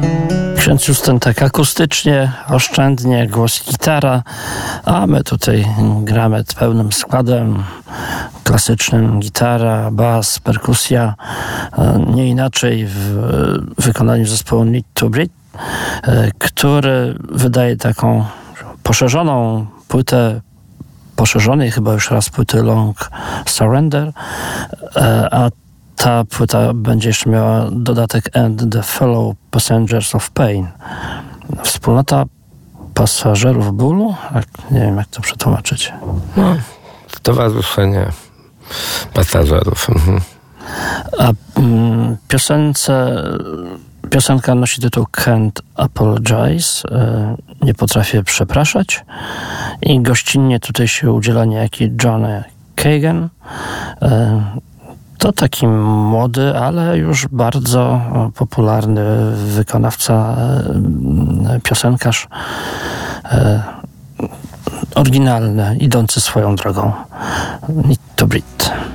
Ksiądz Justyn tak akustycznie, oszczędnie, głos gitara, a my tutaj gramy pełnym składem klasycznym, gitara, bas, perkusja, nie inaczej w wykonaniu zespołu Need to Breathe, który wydaje taką poszerzoną płytę, poszerzonej chyba już raz płyty Long Surrender, a ta płyta będzie jeszcze miała dodatek And the Fellow Passengers of Pain. Wspólnota pasażerów bólu? Nie wiem, jak to przetłumaczyć. No, stowarzyszenie pasażerów. A piosenka nosi tytuł Can't Apologize. Nie potrafię przepraszać. I gościnnie tutaj się udziela niejaki Johnny Kagan. To taki młody, ale już bardzo popularny wykonawca, piosenkarz, oryginalny, idący swoją drogą. Need to Breathe.